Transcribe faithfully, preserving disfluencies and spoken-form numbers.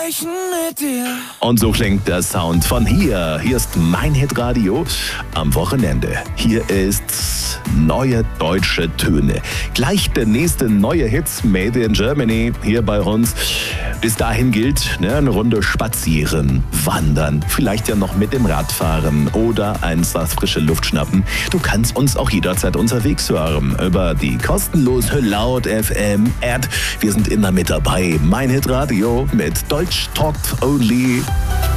sprechen mit dir. Und so klingt der Sound von hier. Hier ist mein Hitradio am Wochenende. Hier ist neue deutsche Töne. Gleich der nächste neue Hits Made in Germany hier bei uns. Bis dahin gilt, ne, eine Runde spazieren, wandern, vielleicht ja noch mit dem Rad fahren oder einfach frische Luft schnappen. Du kannst uns auch jederzeit unterwegs hören über die kostenlose Laut F M App. Wir sind immer mit dabei. Mein Hitradio mit Deutsch Talk Only.